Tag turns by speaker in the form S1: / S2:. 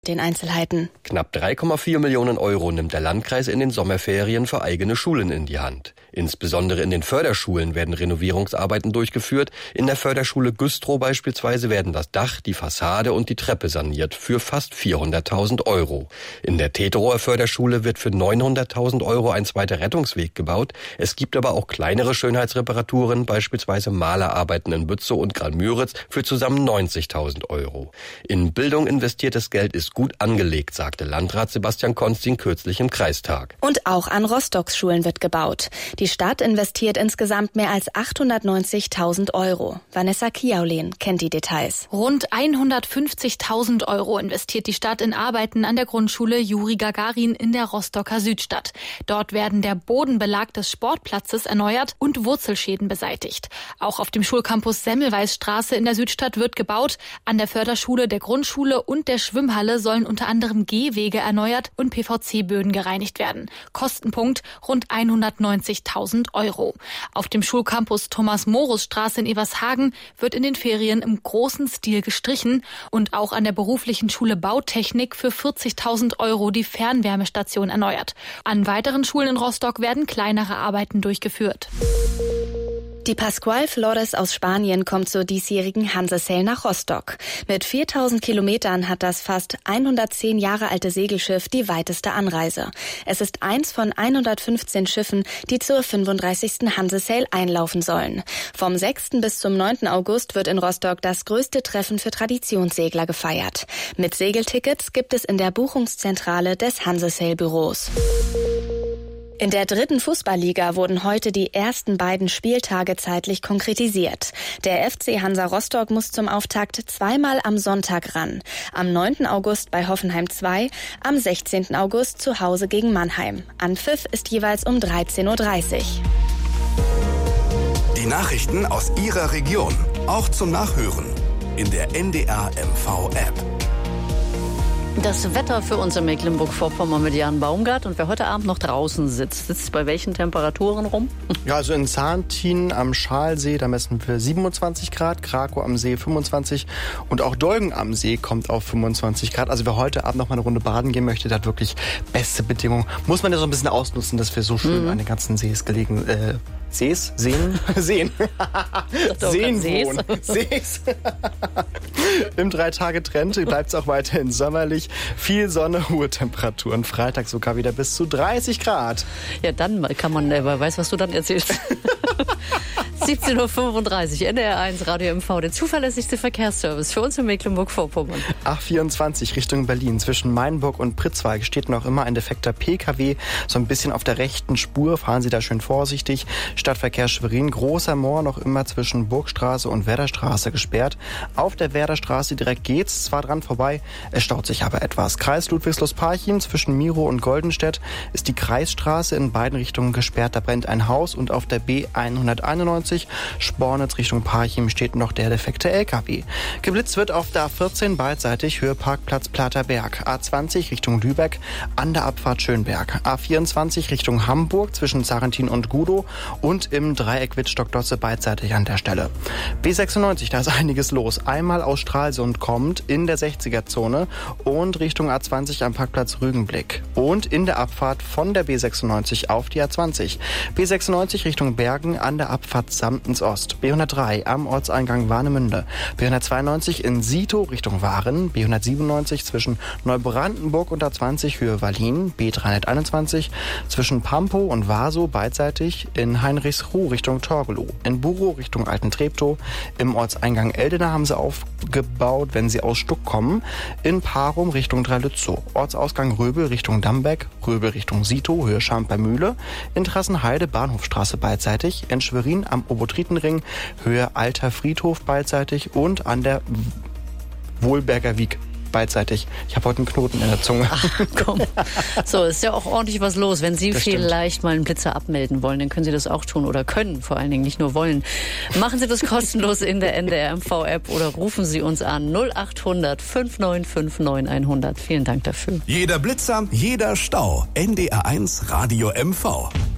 S1: Den Einzelheiten.
S2: Knapp 3,4 Millionen Euro nimmt der Landkreis in den Sommerferien für eigene Schulen in die Hand. Insbesondere in den Förderschulen werden Renovierungsarbeiten durchgeführt. In der Förderschule Güstrow beispielsweise werden das Dach, die Fassade und die Treppe saniert für fast 400.000 Euro. In der Teterower Förderschule wird für 900.000 Euro ein zweiter Rettungsweg gebaut. Es gibt aber auch kleinere Schönheitsreparaturen, beispielsweise Malerarbeiten in Bützow und Graal-Müritz für zusammen 90.000 Euro. In Bildung investiertes Geld ist gut angelegt, sagte Landrat Sebastian Consting kürzlich im Kreistag.
S1: Und auch an Rostocks Schulen wird gebaut. Die Stadt investiert insgesamt mehr als 890.000 Euro. Vanessa Kiaulin kennt die Details.
S3: Rund 150.000 Euro investiert die Stadt in Arbeiten an der Grundschule Juri Gagarin in der Rostocker Südstadt. Dort werden der Bodenbelag des Sportplatzes erneuert und Wurzelschäden beseitigt. Auch auf dem Schulcampus Semmelweisstraße in der Südstadt wird gebaut. An der Förderschule, der Grundschule und der Schwimmhalle sollen unter anderem Gehwege erneuert und PVC-Böden gereinigt werden. Kostenpunkt rund 190.000 Euro. Auf dem Schulcampus Thomas-Morus-Straße in Evershagen wird in den Ferien im großen Stil gestrichen und auch an der beruflichen Schule Bautechnik für 40.000 Euro die Fernwärmestation erneuert. An weiteren Schulen in Rostock werden kleinere Arbeiten durchgeführt.
S1: Die Pascual Flores aus Spanien kommt zur diesjährigen Hanse-Sail nach Rostock. Mit 4.000 Kilometern hat das fast 110 Jahre alte Segelschiff die weiteste Anreise. Es ist eins von 115 Schiffen, die zur 35. Hanse-Sail einlaufen sollen. Vom 6. bis zum 9. August wird in Rostock das größte Treffen für Traditionssegler gefeiert. Mit Segeltickets gibt es in der Buchungszentrale des Hanse-Sail-Büros. In der 3. Fußballliga wurden heute die ersten beiden Spieltage zeitlich konkretisiert. Der FC Hansa Rostock muss zum Auftakt zweimal am Sonntag ran. Am 9. August bei Hoffenheim 2, am 16. August zu Hause gegen Mannheim. Anpfiff ist jeweils um 13.30 Uhr.
S4: Die Nachrichten aus Ihrer Region, auch zum Nachhören in der NDR MV-App.
S5: Das Wetter für uns in Mecklenburg-Vorpommern mit Jan Baumgart. Und wer heute Abend noch draußen sitzt bei welchen Temperaturen rum?
S6: Ja, also in Zahntin am Schalsee, da messen wir 27 Grad, Krakow am See 25 und auch Dolgen am See kommt auf 25 Grad. Also wer heute Abend noch mal eine Runde baden gehen möchte, der hat wirklich beste Bedingungen. Muss man ja so ein bisschen ausnutzen, dass wir so schön an den ganzen Sees gelegen Sees? Seen? Seen. Seen wohnen. Sees. Im 3-Tage-Trend bleibt es auch weiterhin sommerlich. Viel Sonne, hohe Temperaturen. Freitag sogar wieder bis zu 30 Grad.
S5: Ja, dann kann man, wer weiß, was du dann erzählst. 17.35 Uhr, NDR1 Radio MV, der zuverlässigste Verkehrsservice für uns in Mecklenburg-Vorpommern.
S6: A24 Richtung Berlin zwischen Mainburg und Pritzwalk steht noch immer ein defekter PKW, so ein bisschen auf der rechten Spur. Fahren Sie da schön vorsichtig. Stadtverkehr Schwerin, Großer Moor noch immer zwischen Burgstraße und Werderstraße gesperrt. Auf der Werderstraße direkt geht's zwar dran vorbei, es staut sich aber etwas. Kreis Ludwigslust-Parchim zwischen Miro und Goldenstedt ist die Kreisstraße in beiden Richtungen gesperrt. Da brennt ein Haus und auf der B191 Spornitz Richtung Parchim steht noch der defekte LKW. Geblitzt wird auf der A14 beidseitig Höhe Parkplatz Platerberg. A20 Richtung Lübeck an der Abfahrt Schönberg. A24 Richtung Hamburg zwischen Zarentin und Gudow und im Dreieck Wittstock-Dotze beidseitig an der Stelle. B96, da ist einiges los. Einmal aus Stralsund kommt in der 60er-Zone und Richtung A20 am Parkplatz Rügenblick. Und in der Abfahrt von der B96 auf die A20. B96 Richtung Bergen an der Abfahrt Samtens Ost. B103 am Ortseingang Warnemünde. B192 in Sito Richtung Waren. B197 zwischen Neubrandenburg und A20 Höhe Wallin. B321 zwischen Pampow und Vaso beidseitig in Heinrichsruh Richtung Torgelow. In Burow Richtung Alten Treptow. Im Ortseingang Eldena haben sie aufgebaut, wenn sie aus Stuck kommen. In Parum Richtung Drei-Lützow. Ortsausgang Röbel Richtung Dambeck. Röbel Richtung Sito Höhe Schampermühle. In Trassenheide Bahnhofstraße beidseitig. In Schwerin am Obotritenring Höhe Alter Friedhof beidseitig und an der Wohlberger Wiek beidseitig. Ich habe heute einen Knoten in der Zunge.
S5: Ach, komm. So, ist ja auch ordentlich was los. Wenn Sie vielleicht mal einen Blitzer abmelden wollen, dann können Sie das auch tun oder können, vor allen Dingen nicht nur wollen. Machen Sie das kostenlos in der NDR MV-App oder rufen Sie uns an 0800 5959 100. Vielen Dank dafür.
S4: Jeder Blitzer, jeder Stau. NDR1 Radio MV.